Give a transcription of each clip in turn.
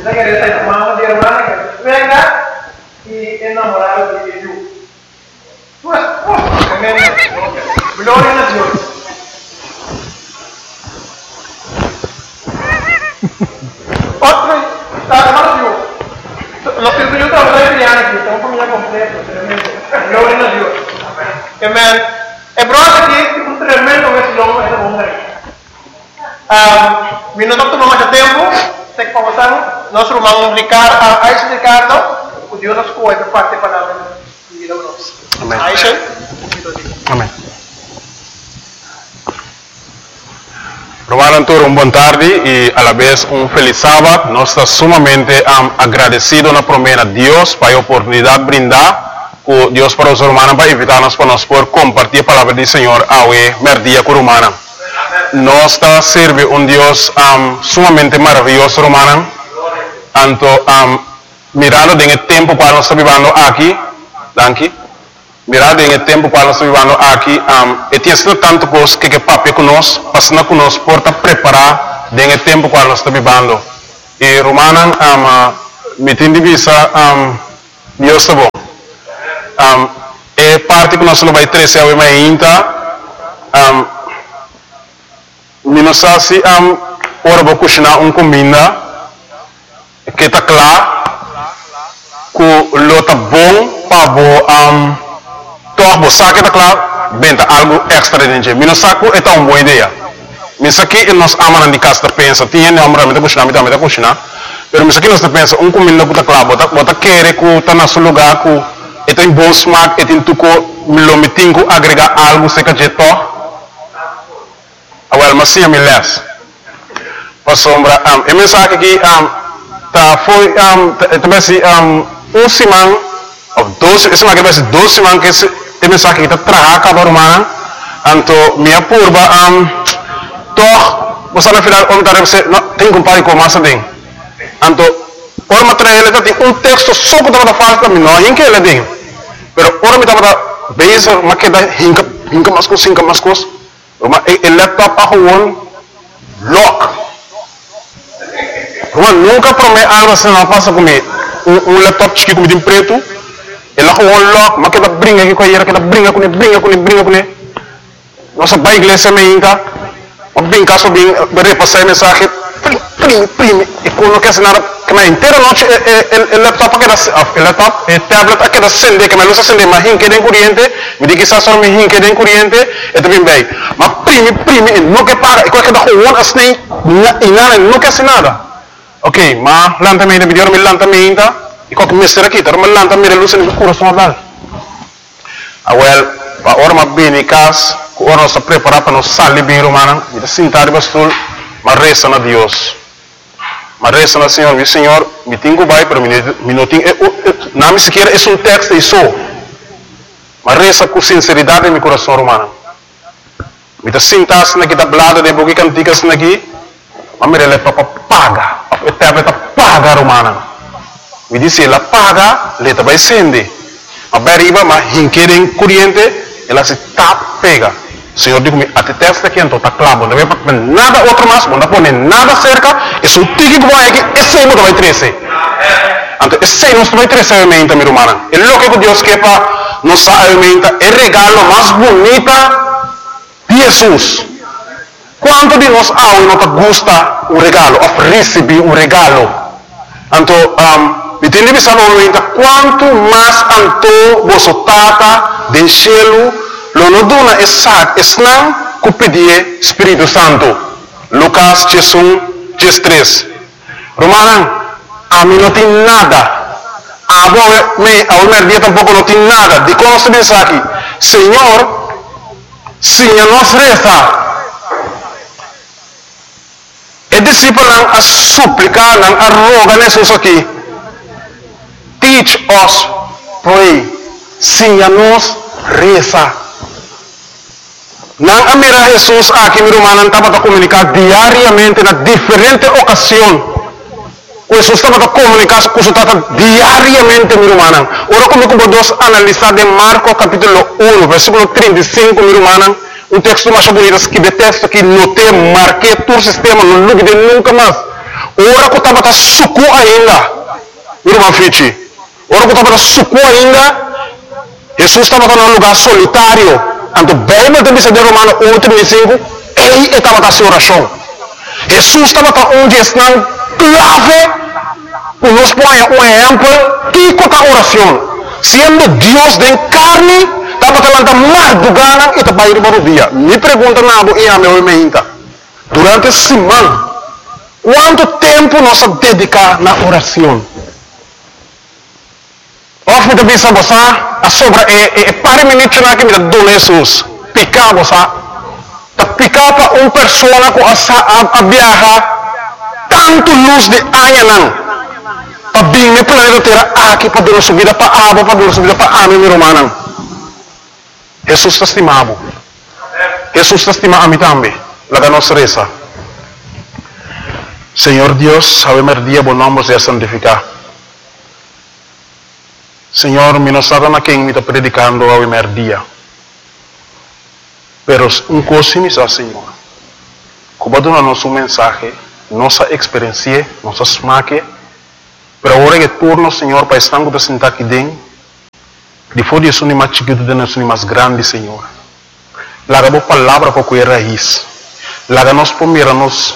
Esa que está mamá de hermana que venga y enamorado de Dios. Pues, gloria a Dios. Otro, hermano Dios. Los que yo trabajo de crianza aquí, estamos familia completa, tremendo. Gloria a Dios. Amén. É prova que um tremendo vacilão essa bomba aí. Vindo tanto no mais tempo, sei que passamos, nosso irmão Ricardo, Aisha Ricardo, o Deus nos coe para parte da palavra de vida nossa. Amém. Aisha. Amém. Romano Antônio, boa tarde e a la vez feliz sábado. Nós estamos sumamente agradecidos na promessa de Deus para a oportunidade brindar. Deus para os romanos para invitar-nos para nós poder compartilhar a palavra do Senhor ao merdia com romana. Nós está serve Deus sumamente maravilhoso romana. Anto mirando em tempo para nós vivendo aqui, danke. Mirando em tempo para nós vivendo aqui, e tem sido tanto coisa que papi conosco, passando conosco porta preparar em tempo para nós vivendo. E romana me tem divisa Deus está bom. É parte que nós vai trazer ao ainda nós assim ora vou cozinhar comida que está claro que lo tá bom para bo toch sabe que está claro benta algo extra dentro nós saco é uma boa ideia nós aqui nós amamos de casa pensa tinha não amamos de cozinhar pero nós aqui nós pensa comida que está claro bota querer que está na seu lugar que tem bom smaak, tem tuco lomitingo agregar algo seca de to. Awal masih milas. Pasombra e mensagem aqui tá foi também simang of 12, esse aqui vai ser 12 simang que esse mensagem aqui tá traga para romana. Anto minha purba toh você na final você tem compare com massa tem. Anto por material ele tem texto só que tá fácil também não, em que ele tem. Pero orang minta pada base makin dah hingga maskus, rumah laptop aku lock. Rumah nunca promete algo assim na passa comigo. Laptop chique comigo de preto, ele aku lock, makin dah brinca aqui com ele, kita brinca com ele. Nossa baik lesa meinta, brinca só bem repassar mensagem, prime, e quando quer assinar na inteira noite o laptop e tablet aqui da acende que me luz acende mas hinque den corrente me diz que só me hinque den corrente e também bem mas prime não que paga e qualquer da rua assim e nada não quer assim nada ok mas lentamente me deu lentamente e qualquer mestre aqui tá mas lentamente luz no coração dal awel a hora mas bem em casa a hora se preparar para nós sair bem romana e sentar bastul mas reza na Deus. Mas reza na Senhor, meu Senhor, me tenho vai para minutinho, não me sequer é texto e só. Mas reza com sinceridade em meu coração romano. Me sintas na kita blada de boca cantigas naqui, mas me rele para paga, para paga romana. Me disse ela paga, ela vai sende. Mas beriba, mas hinquerem corrente, ela se pega. Senhor digo-me, até testa aqui então está claro, não vai para nada outro mais, não põe nada cerca, é só tique que vai aqui, esse aí não vai crescer. Então, esse aí não vai crescer a mente, minha irmã. É louco que Deus quer para nossa alimenta, é regalo mais bonita de Jesus. Quanto de nós não gosta um regalo, ou receber um regalo? Então, me tem de pensar no momento, quanto mais anto você tata do cielo, lo noduna esnang ku pedir Espírito Santo. Lucas 3. Romanan, a mim não tem nada. A meu dia tampouco não tem nada. De como se diz aqui, Senhor, se nos resta, e discípulo a suplicar, a rogar nesses aqui. Teach us, pray, se nos resta. Não amira Jesus aqui, meu irmão, estava a comunicar diariamente na diferente ocasião. Jesus estava a comunicar com o diariamente, meu irmão. Ora, como podemos analisar de Marcos capítulo 1, versículo 35, meu irmão, texto mais bonito, que de texto que notei, marquei todo o sistema, não duvide nunca mais. ora que estava a suco ainda, irmão Fichi, ora que estava a suco ainda, Jesus estava num lugar solitário. Então, bem, mas também se de Romano 1:35, ele estava a sua oração. Jesus estava onde está clave, para nos pôr um exemplo, que é a oração. Sendo Deus de carne, estava falando madrugada e estava indo para o dia. Me pergunta nada e a meu meinta. Durante a semana, quanto tempo nós dedicamos na oração? Of me bisa bosa, a sobra pare minutos na que me dá Jesus. Picar bosa, ta picar para persona com a viajar tanto luz de anyanan. Pa bing planeta terra aqui para dar subida para abo, para dar subida para ame romanan. Jesus está estimado. Jesus está estimado a mim também. La nossa reza. Senhor Deus, ave Maria, bom nome seja santificado. Senhor, me não sabe na quem me está predicando a Maria. Pero um coisa me diz, Senhor. Como dá nosso mensagem, nossa experiência, nossa smaque, pero agora que turno, Senhor, para estar com sentar aqui dentro, depois disso, nem mais chiquito, nem mais grande, Senhor. Laga a palavra para cuidar raiz. Laga nós primeiro nos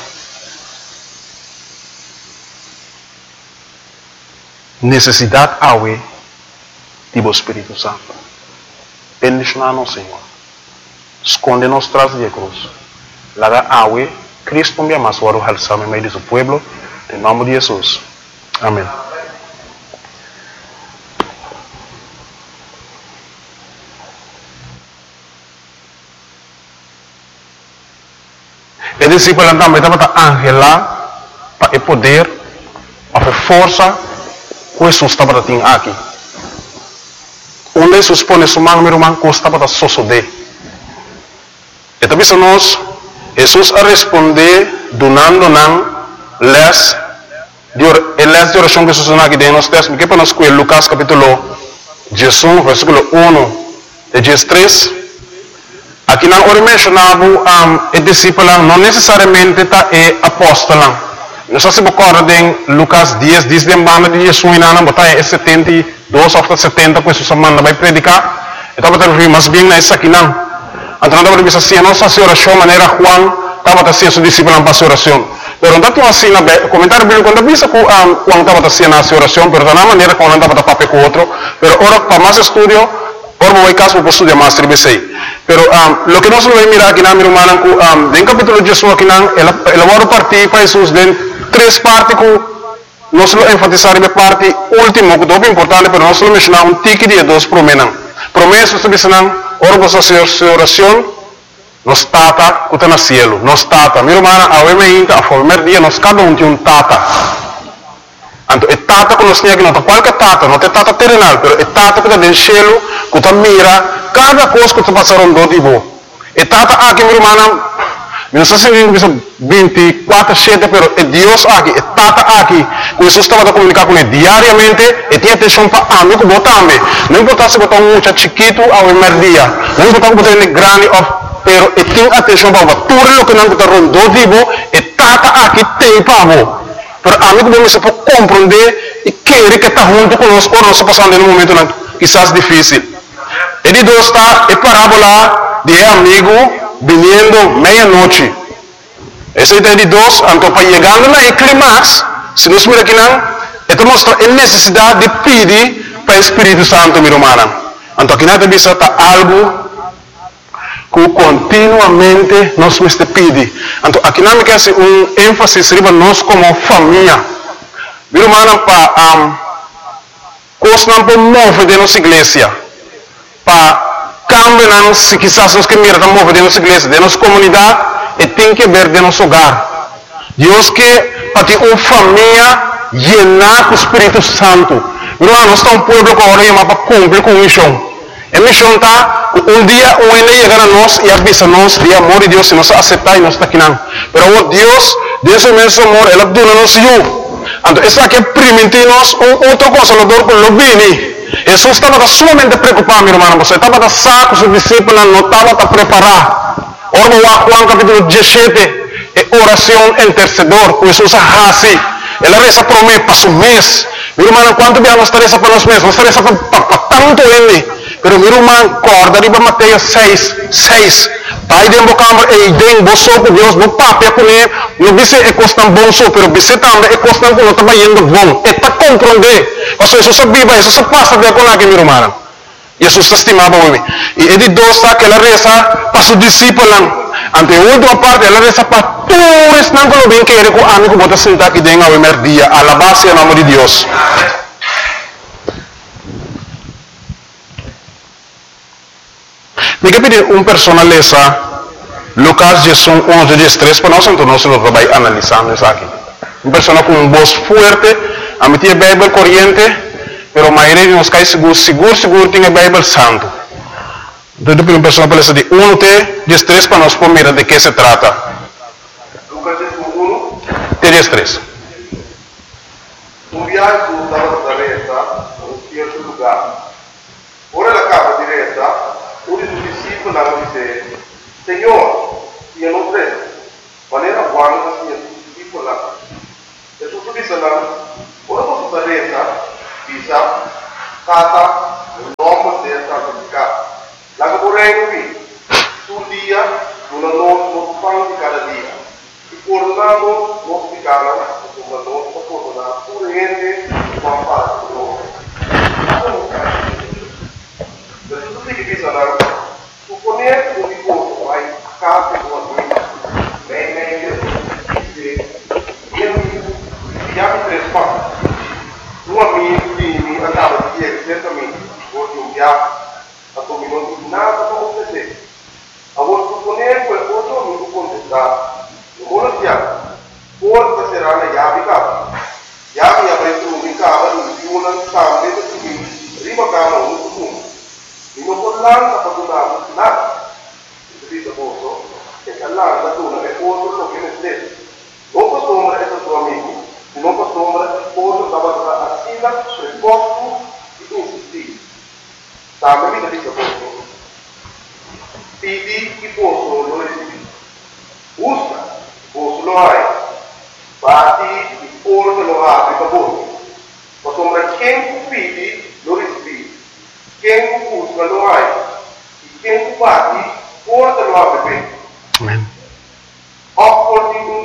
necessidade awe do Espírito Santo. Bendicionar-nos, Senhor. Esconde-nos tras de cruz. Laga awe, Cristo me ama, suaro halsame em meio do seu pueblo, em nome de Jesus. Amém. E discípulo também estava Angela para poder, para força, que Jesus estava tendo aqui. Onde Jesus põe sua mão, meu irmão, que estava a sosode. E também nós, Jesus a responder, donando les de oração que Jesus aqui dentro nos textos, que para nós escolher Lucas capítulo 18, versículo 1 de 13. Aqui não ora mencionava o discípulo, não necessariamente é apóstolo. Nós se recorda em Lucas 10, diz de banda de Jesus na botar é 72 ou 70 que Jesus manda vai predicar. Então vai ter mas bem na essa aqui não. Então não vai ser nossa oração maneira Juan estava assim seu discípulo para sua oração. Pero não está assim na comentário bíblico quando visa que Juan estava assim na sua oração, pero da maneira como não estava papel com outro. Pero ora para mais estudio, ora vai caso para estudar mais tribesei. Pero lo que nós vamos mirar aqui na minha irmã, em capítulo de Jesus aqui não, ela vai partir para Jesus de três partes que nós vamos enfatizar na parte última, que é muito importante, mas nós vamos mencionar tique de dois promessas. Promessas que dizem, ora você sua oração, nos tata que está no cielo, nos tata. Minha irmã, a primeiro dia, nós cada tem tata. Então, é tata que nós temos aqui, não é qualquer tata, não é tata terrenal, mas é tata que está no cielo, que está mira cada coisa que está passando do tipo. É tata aqui, minha irmã, não sei se é 24/7, mas é Deus aqui, é tata aqui. Jesus estava a comunicar com ele diariamente, e tinha atenção para mim, que botar também. Não importa se botar um chiquito ao primeiro dia, não importa se botar ele grande, pero e tinha atenção para tudo o que não está rondando tipo, e tata aqui tem para você. Pero a mim que você pode compreender e querer que está junto conosco, ou nós passando num momento quizás difícil. Ele dois está é parábola de amigo vindo meia-noite. Essa ideia de dois, então para chegar na clímax, se nós miramos aqui não, então mostra a necessidade de pedir para o Espírito Santo, minha irmã. Então aqui não tem visto algo que continuamente nós nos pedimos. Então aqui não quer ser ênfase sobre nós como família. Minha irmã, para coisa não pode mover de nossa igreja, para cambiar se quizás nós que mirar mover de nossa igreja, de nossa comunidade, e tem que ver de nosso hogar. Deus que para ter uma família llenar com o Espírito Santo. Minha irmã, nós estamos um povo que agora para cumprir com a missão. A missão está, um dia um ele chegar a nós e avisa-nos de amor de Deus, se nós aceitar e nós está aqui não. Mas Deus, Deus imenso amor, Ele abdula-nos eu. Então, esse aqui permite-nos outro consolador com o Lobini. Jesus estava sumamente preocupado, minha irmã, você estava saco, seus discípulos não estavam preparados. Ora, Juan capítulo 17, é oração intercedor, Jesus assim. ela reza por um mês, passa um mês. Meu irmão, quanto bem nós reza para nós mesmos? Nós reza para tanto ele. Pero meu irmão, corda riba Mateus 6. Pai de embocambre e idem boso com Deus, no papel com ele, no vice é costam bom so, pero vice também é costam com o trabalhando bom. É para compreender. Porque isso se viva, isso se passa de acordo com meu irmão. Jesus estimava o homem. E ele dosa que ela reza para seus discípulos. Ante a última parte, ela reza para todos não que bem que ele com amigo bota sentar aqui dentro ao primeiro dia. Alabar-se o nome de Deus. Diga pedir persona lesa Lucas 11:13 para nós, então nós vamos analisando isso aqui. Persona com voz forte, a meter a Bíblia corriente, pero a maioria de nós cai seguro tem a Bíblia santo. Então, depois persona para lesa de 1:13 para nós mirar de que se trata. Lucas 1, 13. viaje estava da reta, no cierto lugar. Ora la capa di reta, uno dei discepoli disse, Signore, io non credo, ma era buono che sia discepolo là. E tutto disse là, ora posso da reta, bisa, kata, nome del santificato. La che vorrei qui, sul dia, una non fanno di cada dia. E tornando, non si cala, come non si può tornare, pure niente, ma fare con noi. Per tutti che bisogna, supponere un ricordo ai capi o a lui, meglio, abbiamo tre spazi. Un amico mi andava di dire certamente, oggi un viaggio, a come non di nada come se. A voi supponere quel cosa non lo contestare. Non vuole piano. Forse sarà la chiave capo. Chiave avrete un cavo, un una scambio di prima cavo un punto. Non può l'anno per donare nada. Si dice posto che l'anno dona è posto lo che ne stesso. Non posso è tuo amico. Non posso posto stava a sila per posto e insistire. Sta mi dice posto. Pidi che posto lo resiedi. Usa, posto lo hai. Bati il posto lo apri per voi. Ma sembra che pidi lo resiedi. Quem busca lo hai, e quem bate, porta lo apre bem. Amém. Accordi un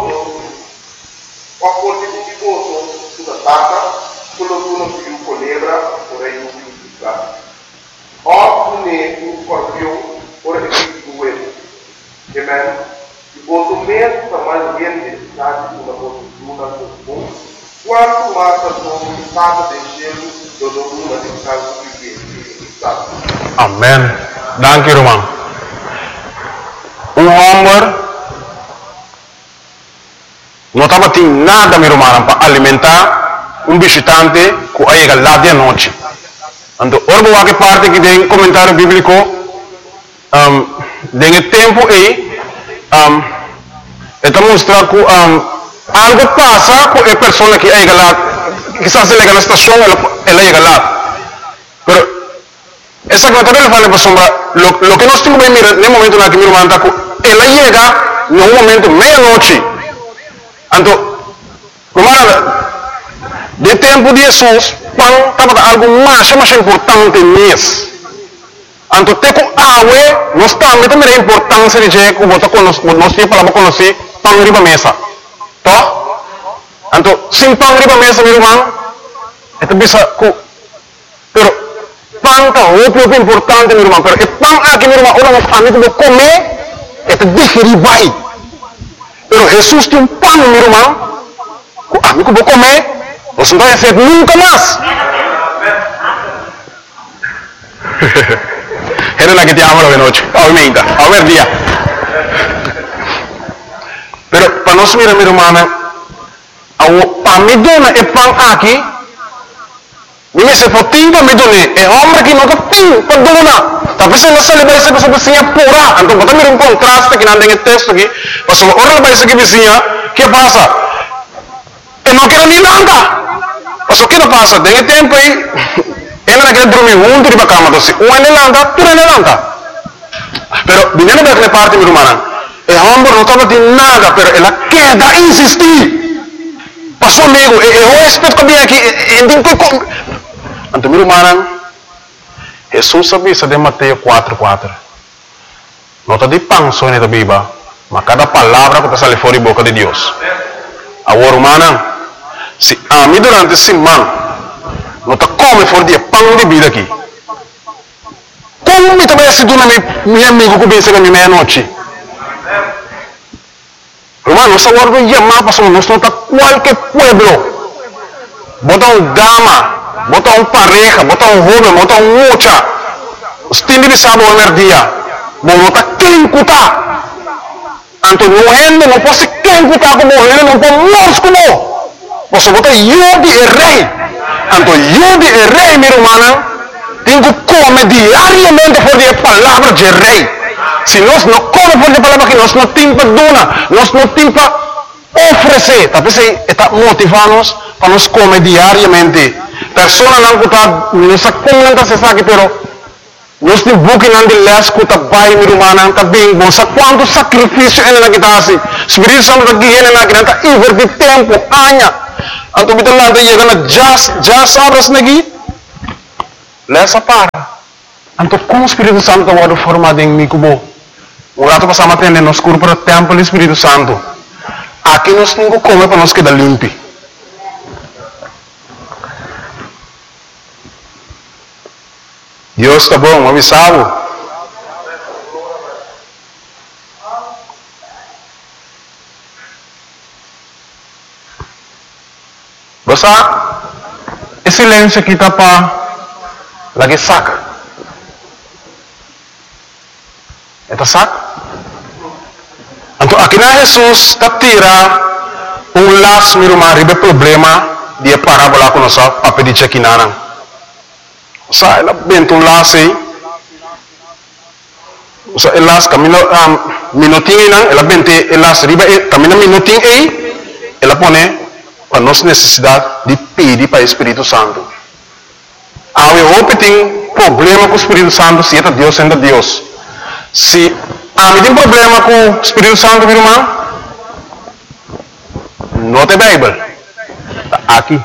diposo sulla tata, quello che uno più colebra, vorrei un più piccato. Oppure un scorpione, ora è più uovo. Amen. Il posto mesmo per mais gente, sabe, una postura, quanto mais a sua estado de gelo, do mundo de caso que Amen. Dank u, Roman. Honger não estava tendo nada, meu irmão, para alimentar visitante que chega lá de noite. Então, ora, que parte que tem comentário bíblico, tem tempo aí, mostra que algo passa com a pessoa que chega lá, quizás se chega na estação, ela chega lá. Pero essa comentário fala para sombra, lo que nós temos que mirar no momento na que meu irmão está, ela chega no momento meia-noite. Então, de tempo de Jesus, quando estava algo mais importante mesmo. Então, tem que água, nós também a importância de que nós temos para conhecer pão riba mesa. Tá? Então, sem pão riba mesa, meu irmão, é bisa que, pero pão é o importante, meu irmão, pero o pão aqui, meu irmão, orang amigo vou comer, é digerir vai. Pero Jesus tem pão, meu irmão, o amigo vou comer, você não vai ser nunca mais. Era la que te amo de noche, obviamente, a ver día. Pero para nós mirar, meu irmão, para me donar o pão aqui, me se potinho me done, é homem que nunca tem para donar. Talvez não se leva essa pessoa vizinha pura. Então, bota um contraste que não tem texto aqui. Mas ora vai ser que vizinha, que passa? Eu não quero nem nada. Mas o que não passa? Tem tempo aí, ela não quer dormir junto de cama, então, um é lanta, tu é lanta. Pero, vinendo daquela parte, meu irmão, é homem não estava de nada, pero ela quer insistir. Passou amigo, eu respeito que vem aqui, então, meu irmão, Jesus sabia de Mateus 4:4. Nota de pão só na Bíblia, mas cada palavra que sai fora da boca de Deus. Agora, humana, se a mim durante esse semana, nota come fora de pão de vida aqui. Como me também se dona meu amigo que vem chegar meia-noite? Hermano, essa hora não ia mal para nós, não está qualquer pueblo. Bota dama, bota pareja, bota joven, bota mucha. Os tem de saber o dia. Não está quem cutar. Anto não rende, não pode quem cutar como ele, não pode nós como. Você bota eu de rei. Anto eu de rei, meu irmão, tenho que comer diariamente por a palavra de rei. Se nós não comemos por a palavra que nós não temos para donar, nós não temos para oferecer, talvez está motivando-nos para nós comer diariamente. Pessoas não está, não sei como não está aqui, pero nós temos buque não de les que está bem, meu irmão, está bem bom. Sabe quanto sacrifício ele não está assim? Espírito Santo está aqui, ele não está invertir tempo, anos. Então, kita lá está chegando já sabes aqui, lesa para. Então, como o Espírito Santo está formado em mim, como o rato passamos a atender nos cursos para o templo do Espírito Santo. Aqui nós temos que comer para nós quedar limpo. Deus está bom, avisado. Basta, esse silêncio aqui está para lagi saca. Eta saca. Então, aqui na Jesus está tira laço, meu irmão, ribe problema de parábola com nossa papel de chequinana. Sa ela bento laço aí. Sa elas camino minutinho não, ela bente elas ribe camino minutinho aí, ela põe para nossa necessidade de pedir para o Espírito Santo. Eu tem problema com o Espírito Santo, se é Deus, sendo Deus. Se tem problema com o Espírito Santo, meu irmão, não tem Bíblia. Está aqui.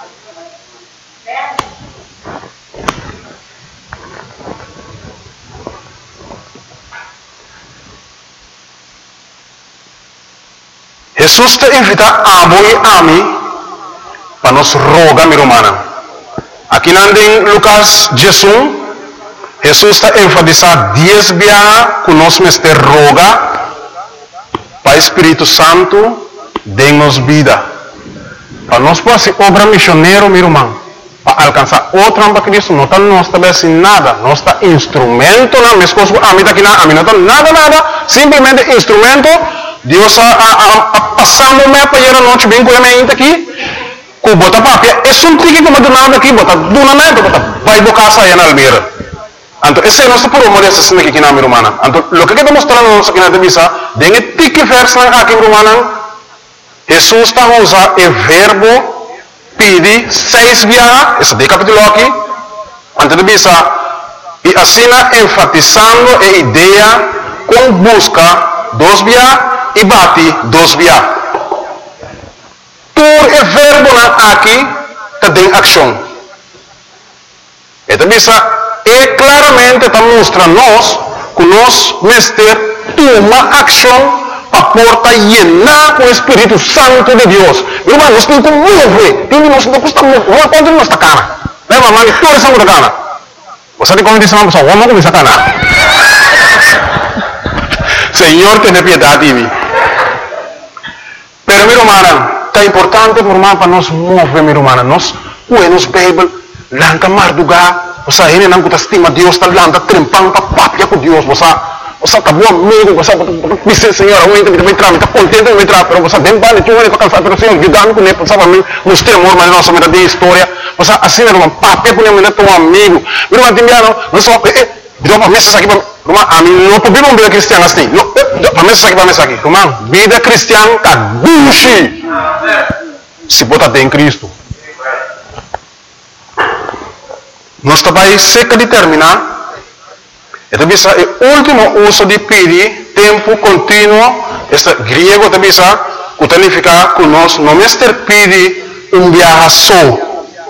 Jesus te invita a mim para nos rogar, meu irmão. Aqui em Lucas 16, Jesus está enfatizando 10 vezes que nós mestre roga para o Espírito Santo dê-nos vida. Para nós fazer obra missionária, meu irmão, para alcançar outra para Cristo, não está nós também sem nada, nós está instrumento, não, minhas coisas, a mim não está nada, simplesmente instrumento. Deus passando o para ir a noite bem com a minha aqui, com bota papia, é um tique que eu nada aqui, bota donamento, bota vai bocar saia na almeira. Então, esse é o nosso problema dessa cena aqui na minha irmã. Então, o que está mostrando nós aqui na divisa, dengue tique verso aqui, minha irmã, Jesus está usando o verbo pedir 6 vezes, esse de capítulo aqui, antes de divisa, e assim enfatizando a ideia com busca 2 vezes e bate 2 vezes. Por o verbo aqui tem ação. Então, e claramente está mostrando nós que nós mestre toma ação para porta llenar com o Espírito Santo de Deus. Meu irmão, nós temos que mover. Nós não custa mover. Quanto nós está cana? Lembra, mano, toda essa coisa cana. Você tem como dizer uma pessoa, vamos começar a cana. Senhor, tenha piedade de mim. Pero, meu irmão, está importante, meu irmão, para nós mover, meu irmão. Nós, nos Bíblia, lanca mardugar. Você ainda não estima Deus, está lanca trempando, está papia com Deus. Você está bom amigo, você diz, Senhor, eu também entrar, está contente de entrar, mas você bem vale, tu vai cansar, mas Senhor, ajudando com ele, sabe, nos temor, mas não somente de história. Você assim, meu irmão, papia com ele, teu amigo. Meu irmão, não só, dá mesa aqui, irmão, a mim não podemos uma vida cristiana assim. Para mesa aqui, irmão, vida cristiana está gucci. Se bota em Cristo. Nós também seca de terminar. Então, o último uso de pedir, tempo contínuo, este grego também que significa que nós não mestre pedir um viajação.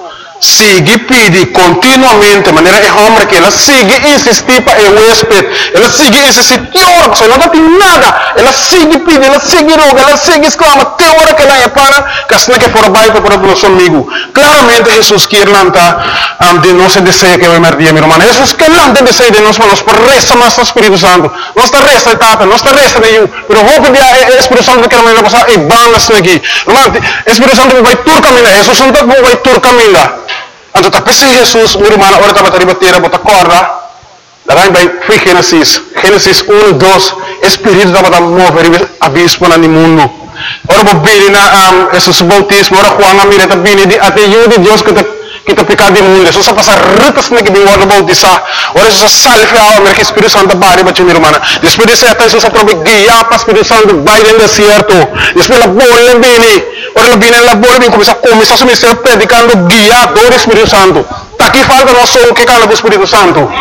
Sigue pede continuamente, de maneira é homem que ela sigue insistir para o huésped, ela sigue insistir, até hora que não tem nada, ela sigue pede, ela sigue roga, ela sigue exclama, até hora que ela é para, que assim que for baixo para o nosso amigo. Claramente Jesus quer lançar de nosso desejo que vai merdir, meu irmão. Jesus quer lançar desejo de nós, mas nós por resta nosso Espírito Santo, nós está resta etapa, nós está resta de eu, pero vou pedir a Espírito Santo que ela passar e bang assim aqui, irmão, Espírito Santo vai tur caminhar, Jesus não vai tur caminhar. Então, tapi si Jesus, meu irmão, ora estava a bater, bota corda. Daí vai Gênesis 1, 2, Espírito estava a mover abismo no mundo. Ora vou vir na Jesus bautismo, ora Juan a mira também de até de Deus que está pecado do mundo. Jesus passa ritas na que vem ora bautizar. Ora Jesus salve a mereka Espírito Santo bari baca meu irmão. Depois de ser Jesus aproveita guia para Espírito Santo vai no deserto. Depois a bola vem. Ora bine la bola bem começa a se ser predicando guiado do Espírito Santo. Tá aqui falta nós somos que cala do Espírito Santo.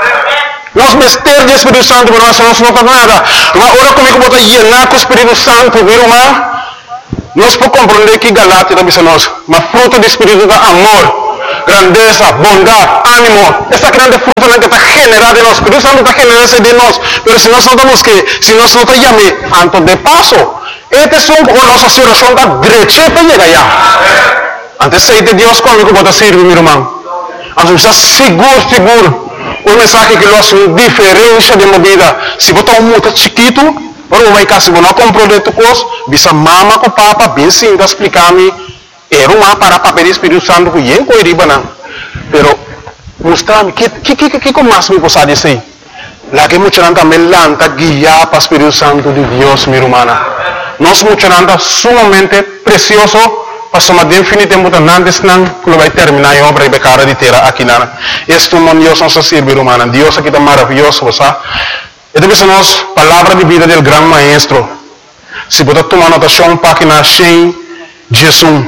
Nós mistérios do Espírito Santo, mas nós não faz nada. Mas ora comigo bota llenar com o Espírito Santo, meu irmão. Nós podemos compreender que Galatia também nós, mas fruto do Espírito da amor, grandeza, bondade, ânimo. Essa grande fruta que está generada em nós. O Espírito Santo está generando de nós. Mas se nós não estamos que, se nós não estamos chamando, antes de passo. Este es nossa situação da direita para chegar lá. Antes de Deus comigo pode servir, meu irmão. Antes está seguro. Um mensagem que nós uma diferença de movida. Se botar muito chiquito, ou vai cá, se você não compreender tu coisa, bisa mama com papa, bem sim, explicar-me. Era uma para papel do Espírito Santo que eu não iria não. Pero mostrar-me que mais me possa dizer. Lá que muitos também lanta guiar para o Espírito Santo de Deus, minha irmã. Nós muitos sumamente precioso para somar definitivamente antes que vai terminar a obra e becara de terra aqui na. Este mundo Deus nos serve, irmã. Deus aqui está maravilhoso, sabe? E depois nós palavra de vida do grande maestro. Se você tomar anotação página 100, Jesus.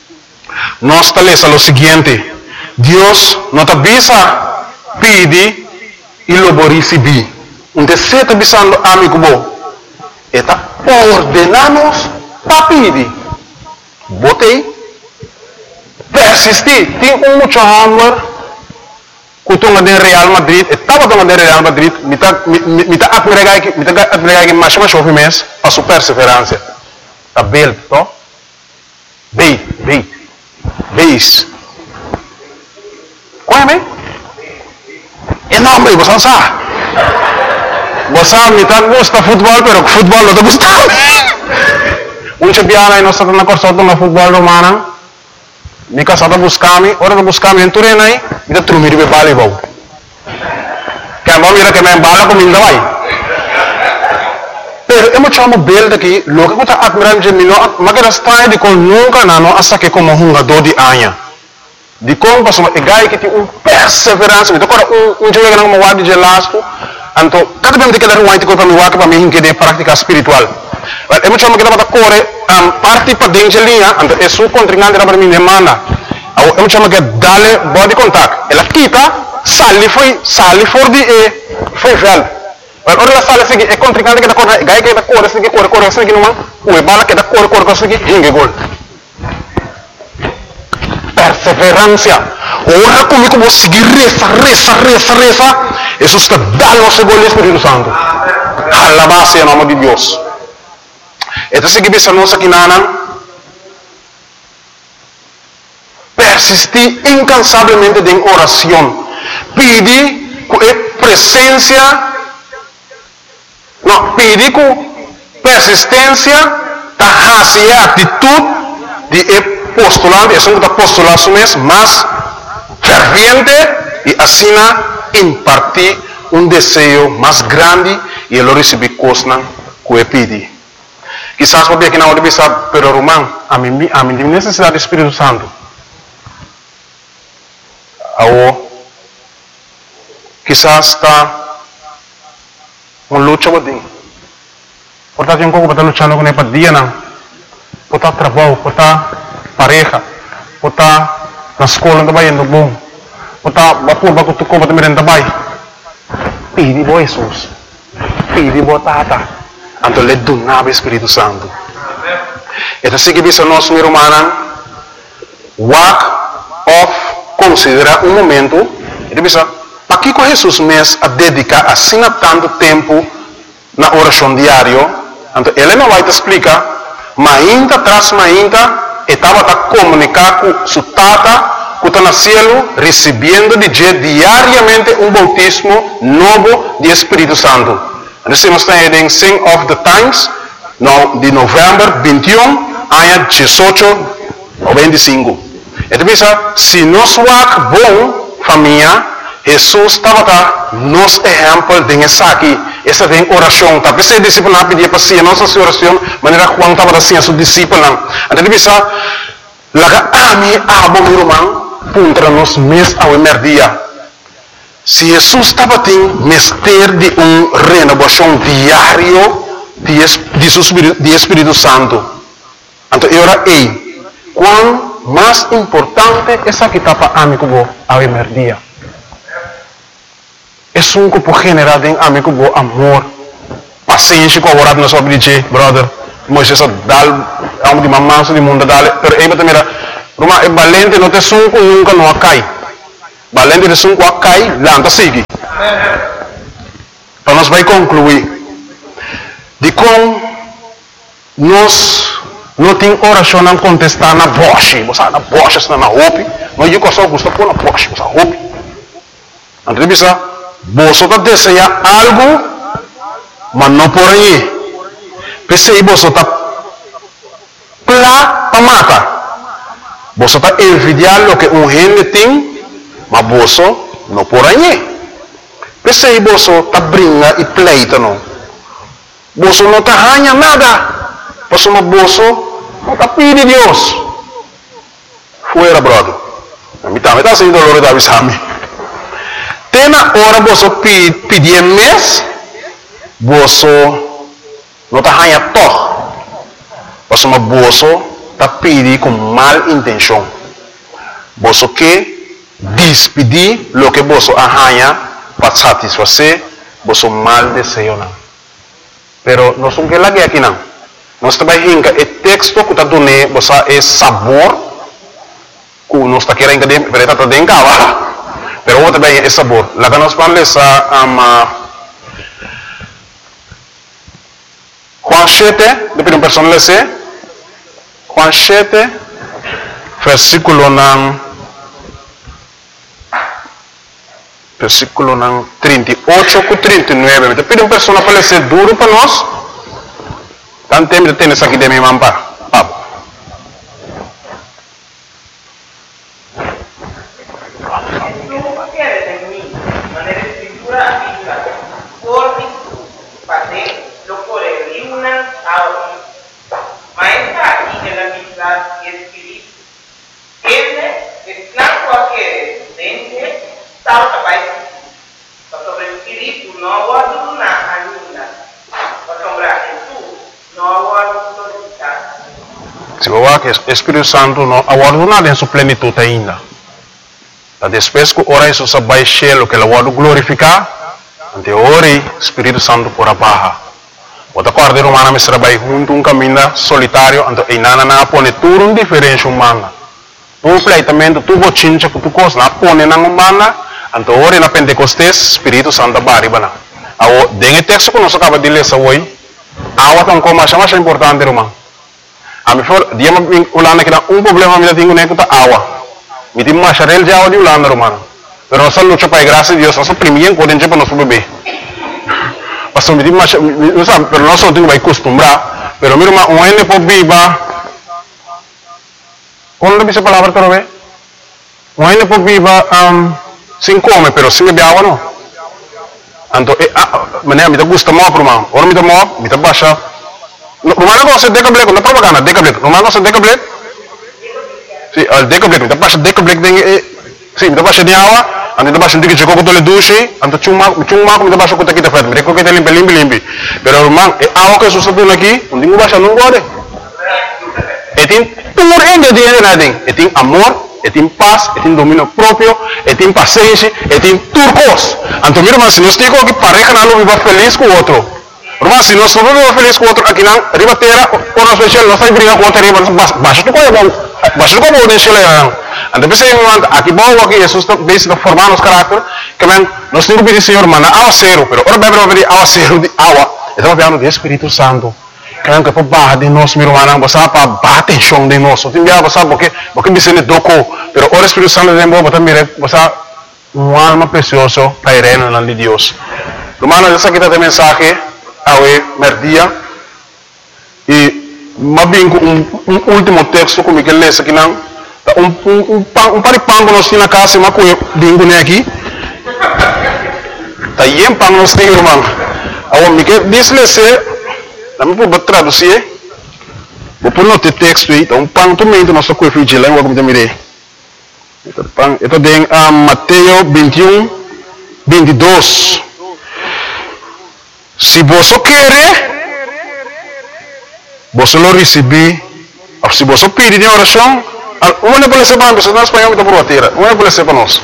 Nós está lendo o seguinte: Deus não está bisa pede e lo recebi. Você está bisando amigo bom. Está ordenamos para pedir. Botei. Persistir. Tem muito amor. Kutunga de Real Madrid. Estava tomando de Real Madrid. Me está admirando que mais chove mês. A sua perseverança. Está bem, tá? Beis. Qual é, me? É nome, você não sabe. Você me gusta futebol, pero futebol não te gusta. Biara nós estamos na corção do futebol romano. Me casada buscar-me, hora de buscar-me em Turenai, me dá trumir de voleibol. Que a mira que me bala com ainda vai. Pero eu me chamo bel daqui, logo que eu estou admirando de mim, mas que está de com nunca não, hasta que como um jogador de anha. De como passou, é gai que tem perseverança, me toca jogo que não me guarda de lasco. Então, cada vez que eu tenho que para me para mim que de prática espiritual. Eu me chamo que estava corre parte para dentro de linha, então é sua contrincante para mim demanda. Eu me chamo que dale body contact. Ela quita, sali for de foi velho. Ora ela sale assim, é contrincante que está corre, gai que está corre assim que não, o bala que está corre assim que hinge gol. Perseverança. Ora comigo vou seguir reza. Isso está dando o gol do Espírito Santo. Alabado em nome de Deus. Então se que nós aqui persistir incansavelmente em oração. Pedir com presença, pedir com persistência, a atitude de postulante, é um postulado mesmo, mas ferviente e assim impartir um desejo mais grande e ele receber coisas que pedir. Quizás porque aqui na hora de pensar, pero Román, a mim tem necessidade do Espírito Santo. Quizás está uma luta com ele. Portanto, tem um pouco para estar lutando com ele para dia, não. Para estar trabalho, para estar pareja, para estar na escola também, no bom. Para estar vapor, para tu compra também também. Pedi bo Jesus. Pedi bo Tata. Então, ele donava o Espírito Santo. Então, se que diz o nosso irmão, walk of considerar um momento, ele pensa, para que Jesus mesmo a dedicar assim tanto tempo na oração diária? Então, ele não vai te explicar, mas ainda traz estava a comunicar com sua tata, que está no céu, recebendo de diariamente um bautismo novo de Espírito Santo. Assim, nós estamos em Sing of the Times, de novembro 21, ano 18 ou 25. Então, se nós somos bom família, Jesus estava nos exemplo de aqui, essa tem oração, tá? Pensei discípulo pedir para si, nossa oração, maneira Juan estava assim a sua discípulo. Então, pensa, laga ami abo meu irmão, contra nós mês ao dia. Se Jesus estava tendo mestre de renovação diário de Espírito Santo, então eu era quão mais importante essa que estava amigo ao dia. É um que por generar em amigo bo amor, paciência com a hora na sua vida, brother. Moisés dal, amo de mamãe de mundo dale, pero aí também Roma é valente não te sunco nunca não cai. Valente de sunco cai, lanta sigue. Então nós vai concluir de como nós não tem oração não contestar na boche, você na boche está na roupa, mas eu só gosto pôr na boche, você roupa. Entrevista você está desejando algo, mas não por aí. Pensei você está plá para matar. Você está envidiando o que gente tem, mas você não por aí. Pensei você está brincando e pleita não. Você não está ganhando nada. Você não está pedindo Deus. Fuera, brother. A mim também está sendo dolor de avisar-me. Tem na hora você pedir mês, você não está ganhando todo. Você está pedindo com mal intenção. Você quer despedir o que você ganha para satisfazer você mal desejo. Pero nós não queremos aqui não. Nós trabalhamos com o texto que está dando você é sabor que nós está querendo que está dentro da pero outra bem é sabor. Lá que nós vamos ler Juan 7, depois um personagem lê Juan 7, versículo 38 com 39. Depois um personagem para ler duro para nós. Tanto tempo tem isso aqui de minha mampa. Se você que o Espírito Santo não aguarda nada em sua plenitude ainda. Depois que ora isso se vai cheio o que ele aguarda glorificar, ante ora o Espírito Santo por abaixo. Outra coisa humana me trabalha junto um caminho solitário, ante e nada na põe tudo um diferente humana. Um pleitamento tu bochincha que tu costa na põe na humana, ante ora na Pentecostes Espírito Santo baribana. Ao den texto que nós acaba de ler hoje, awa tão como mais importante irmão. A mim for dia me ulana que um problema me tenho nem que tá awa. Me tem mais charel de awa de ulana irmão. Pero nós luta para graça de Deus, nós primeiro quando gente para nosso bebê. Mas me tem mais, nós pero nós não temos que acostumbrar. Pero meu irmão, um ano por viva. Quando dice palavra para ver? Um ano por viva sem comer, pero sem beber água não. Então, maneira me gusta mais irmão. Ora me dá mais, me dá baixa. Rumah ko sa dekablet, na propaganda dekablet. Rumah ko sa dekablet. Si al dekablet, kita pas dekablet ding si kita pas niawa, ando kita pas ndiki joko ko tole dushi, ando chuma kita pas ko kita fat, mereka kita limpi. Pero rumah awa ko susadu lagi, undi mo basa nunggo de. Etin pur ingrediente nading, etin amor, etin paz, etin dominio propio, etin paciencia, etin turcos. Anto mira mas nos digo que pareja não viva feliz com outro. Rumah si nós não vamos feliz com outro aqui não, riba terra, ou nós fechamos, nós vai brigar com outro riba, baixa tu coisa bom, Mas não como deixa ler. Anda pensei aqui bom aqui Jesus está bem formar nos caráter, que men nós temos que pedir Senhor mana awa zero, pero ora bebe pedir awa zero de awa. Estamos falando do Espírito Santo. Que é para barra de nós, meu irmão, você para bater chão de nós. Tem dia você porque me sente doco, pero ora Espírito Santo de bom, você mire, você uma alma preciosa para irena na de Deus. Irmão, essa aqui tem mensagem awe merdia e mabingo um último texto como que lê aqui não um paripango nós tinha na casa mas coisa bingo né aqui tá yem pang nós tem irmão awo me que diz lê não me vou traduzir vou pôr no texto aí então pang também então nós coisa de língua como também então pang itu tem Mateus 21 22 se você quer você lo receber, se você pedir em oração, uma não pode ser para nós, nós espanhol está por a terra, uma não pode ser para nós.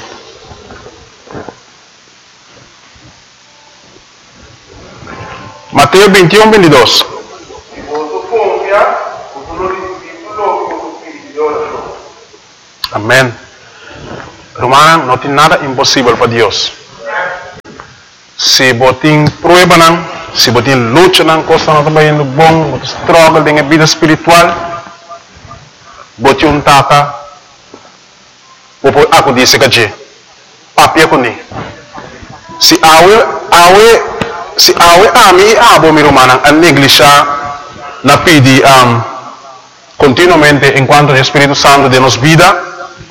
Mateus 21, 22. Se você confiar, você lo receber logo que você pedir em oração. Amém. Romano, não tem nada impossível para Deus. Se você tem prueba, se você tem luta, costa não está bem bom, você struggle dengan vida espiritual, você um tata, aku disse que papi aku ni. Se awe ami abo mi romana a negligenciar na pedi continuamente enquanto o Espírito Santo de nos vida.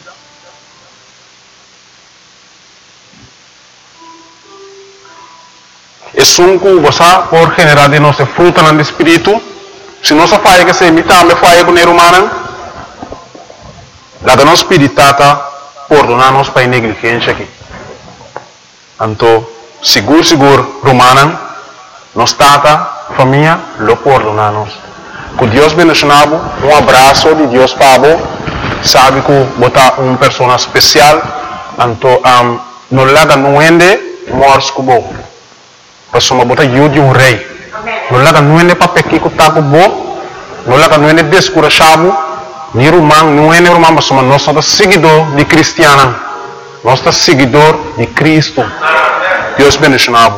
Es un cosa por generar de nuestra fruta en el espíritu. Si no se falla que se imita, me falla con el humano. La que nos spiritata perdonarnos para negligencia aquí. Anto, seguro, romana, nos tata, familia, lo perdonamos. Que Dios bendicionado, un abrazo de Dios para sabe que bota una persona especial, anto, no la haga nuende, mors kubo. Pasuma bota de um rei. Não lá não é para pequer que tá com bo, não lá não é descurachado, nem romano, não é romano, mas nós somos seguidor de cristiano, nós somos seguidor de Cristo. Deus bendicionado.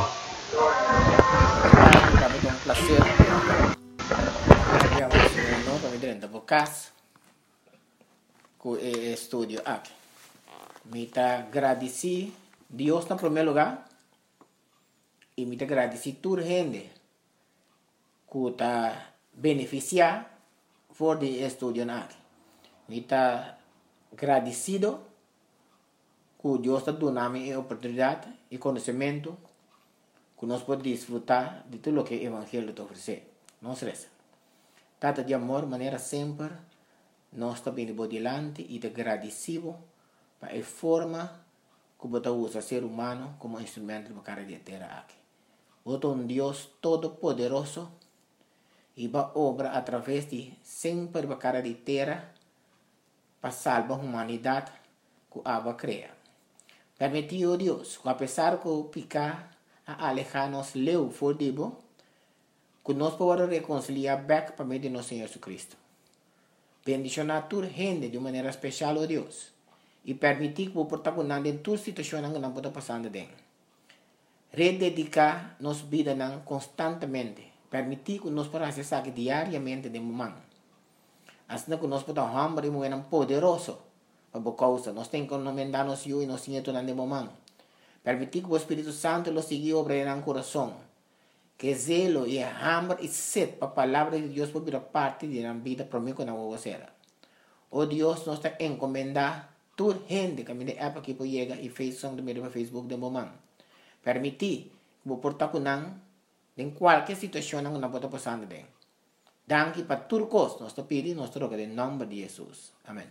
Kami com prazer. Abbiamo un nome dentro do casa, com o estúdio aqui. Me tá agradeci Deus no primeiro lugar. E me agradeci toda a gente que está beneficiando por o estudo aqui. Me está agradecido que Deus está dando a oportunidade e conhecimento que nós podemos desfrutar de tudo o que o Evangelho está oferecendo. Não se resta. Tata de amor, maneira sempre, nós estamos indo adiante e agradecido para a forma que você usa o ser humano como instrumento para a terra aqui. Você é um Deus todo-poderoso e vai obrar através de sempre para a terra para salvar a humanidade que ela cria. Permitiu Deus, que apesar de o picar a alejar-nos leu for dibo, que nós podemos reconciliar back para meio de nosso Senhor Jesus Cristo. Bendicionar toda gente de maneira especial, oh Deus, e permitir que o protagonista em toda situação que não pode passar dentro. Rededicar nossa vida constantemente. Permitir que nós podamos acessar diariamente de momento. Assim que nós podemos hambre e poderoso para a causa. Nós temos que encomendar-nos e nos sentir de momento. Permitir que o Espírito Santo lo siga obrando no coração. Que zelo e hambre e sede para a palavra de Deus por vir parte da vida para mim que não vou ser. Oh Deus, nós está encomendar toda gente que me dê época que chega e fez som do meio do Facebook de momento. Permitir que o protagonista em qualquer situação que não pode passar bem. Danke para tudo coisa. Nós te pedimos, nós trocamos em nome de Jesus. Amém.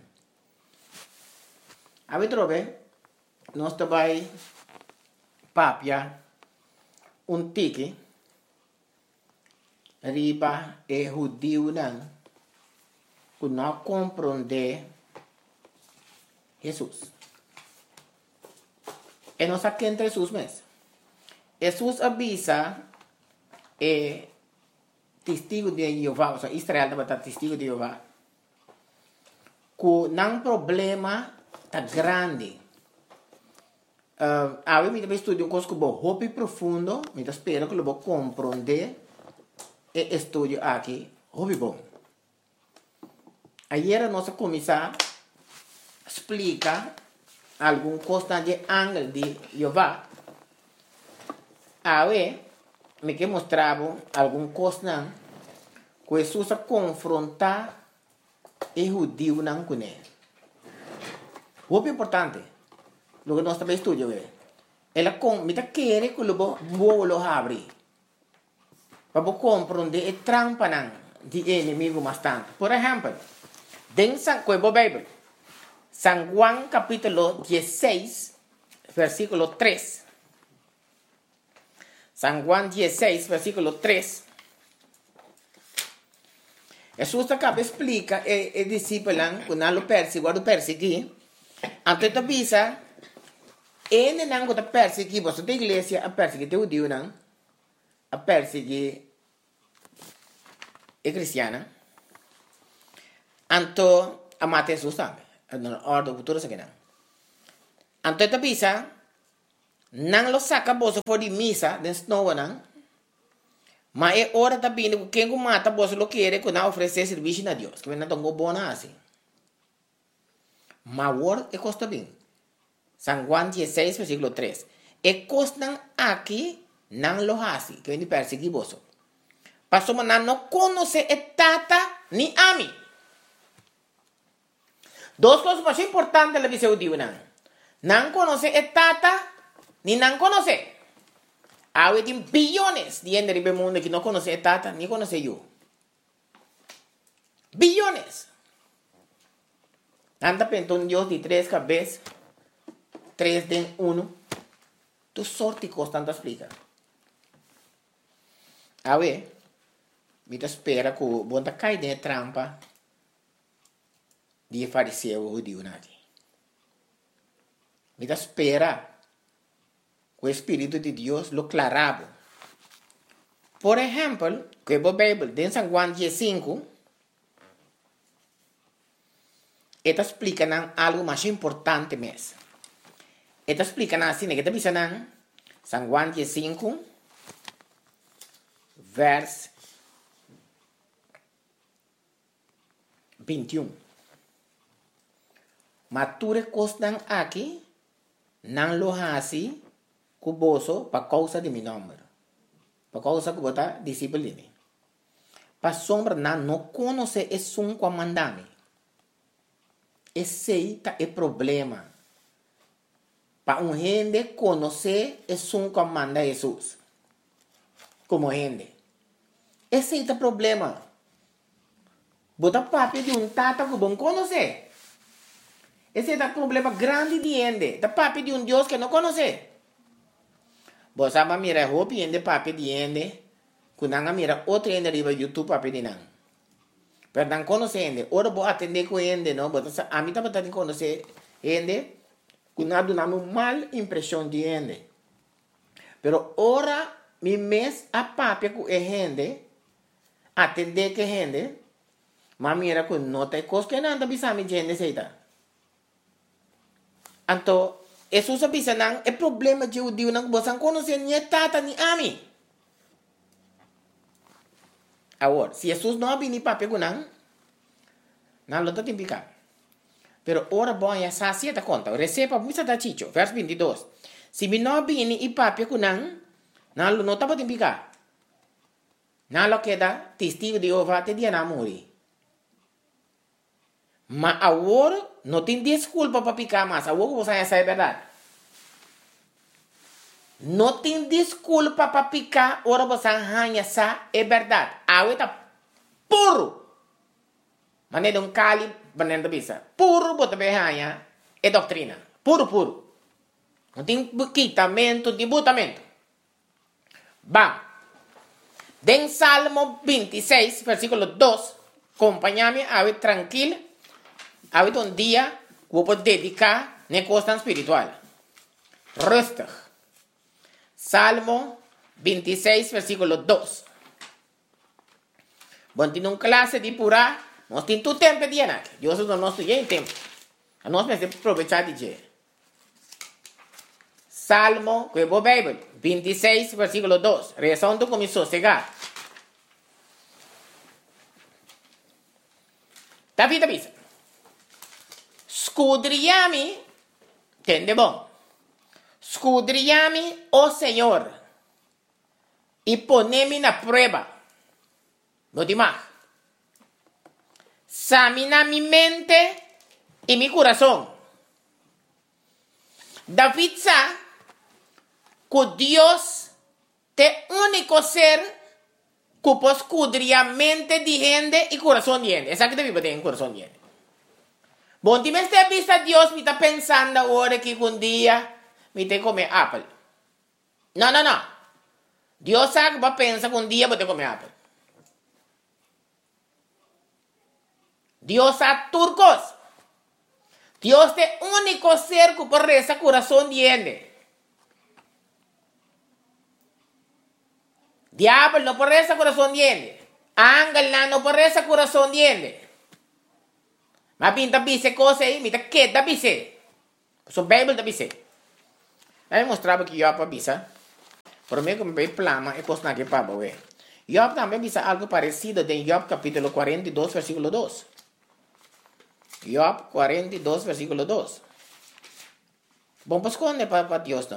A ver, nós também papia tique riba e judío que não compreende Jesus. E nós aqui entre Jesus mesmo. Jesus avisa testigo de Jeová, ou seja, Israel estava testigo de Jeová, que nan problema tá grande. A mim me estudo coisa que vou hopi profundo, me espero que eu vou compreender e estudo aqui, hopi bom. Ayer nós começar explica algum coisa de ângulo de Jeová. Aí me que mostrava algum coisa que Jesus confrontar e judeu não com ele. O importante, lo que nós também estudamos ela com me quer que o bolo abre para compreender a trampa não de inimigo bastante. Por exemplo, dentro da Bíblia, San Juan capítulo 16, versículo 3. San Juan 16, versículo 3. Jesus acaba explica e discípulo que não lo persegui. Antes da visa, ele não está persegui, você da igreja a persegui teu Deus não, a persegui é cristiana. Anto a mate Jesus também, na ordem futuro se não. Antes da visa, não lo saca você for de missa, dentro não não. Mas é hora também que quem mata você lo quer que não oferecer serviço a Deus, que não tão bom assim. Mas agora é costa bem. San Juan 16, versículo 3. E costan aqui não lo hace, que vem perseguir você. Pastor, mas não conhece a tata ni a mim. Duas coisas mais importantes da visão de Deus. Não conhece a tata ni não conhece. Há bilhões de gente no mundo que não conhece a tata ni conhece eu. Bilhões. Anda pensando Deus de 3 cabeças, 3 de 1. Tu sorte constante explica. A ver, me espera que o bom cai de trampa de fariseu ou de unagi. Me espera que o Espírito de Deus lo clarabo. Por exemplo, que a Bíblia, em San Juan 15, esta explica algo mais importante mesmo. Esta explica assim, que está dizendo San Juan 15, verso 21. Mature costan aqui, não lo hace cuboso para causa de meu nome. Para causa que você discípulo de mim. Para sombra não conhece esse um comandame. Esse é o problema. Para um gente conhecer esse um comanda Jesus. Como gente. Esse é o problema. Bota papi de um tata que bom conhecer. Esse é o problema grande de gente. Da papi de um Deus que não conhece. Você vai mirar roupa de papi de gente. Quando não mira outro gente arriba YouTube papi de não. Pero não conhece gente. Ora vou atender com gente, não. A mim também não conhece gente. Que não dá uma mal impressão de gente. Pero ora, mi mês a papi com gente. Atender com gente. Mas mira que não tem coisa que não bisa mi gente seita. Então, isso se bisa não é problema de judeu não você não conhece nem tata nem ami. Agora, se Jesus não vem papi com não lo está tipicar. Pero ora bom ya sacia ta conta. Receba misa da chicho, verso 22. Se mi não vem e papi com não lo não está para tipicar. Não lo queda testigo de Jeová te dia na morrer. Mas agora não tem desculpa para picar mais. Agora você já sabe a verdade. Não tem desculpa para picar. Agora você já sabe a verdade. Agora está puro. Mas não é cali para não bisa. Puro você vai ganhar é doutrina. Puro. Não tem quitamento, debutamento. Bom. Den Salmo 26, versículo 2. Acompanha-me a tranquilo. Há um dia que vou dedicar na costa espiritual. Rustig. Salmo 26, versículo 2. Bom, tem uma classe de pura, Nós temos tu tempo de aqui. Deus não nós tem tempo. Nós precisamos aproveitar de dia. Salmo, que é a Bíblia, 26, versículo 2. Reação do começou a chegar. David avisa. Escudriame, entende bom? Escudriame, ó Senhor, e poneme na prova. No demais. Examina mi mente e mi coração. David sabe que Deus é o único ser que pode escudriar a mente de gente e coração de gente. Essa que David tem coração de gente. Bom, time está vista Deus me está pensando agora que um dia me tem que comer apple. Não. Deus sabe que vai pensar que um dia vou ter que comer apple. Deus sabe turcos. Deus é o único ser que pode rezar coração de gente. Diablo não pode rezar coração de gente. Ángel não pode rezar coração de gente. Mas pinta bise coisa aí, me tá quieta bise. So Bíblia da bise. Aí mostrava que Job avisa. Por mim que me plama é coisa que para ver. Job também avisa algo parecido em Job capítulo 42 versículo 2. Job 42 versículo 2. Bom, pues con para Dios no.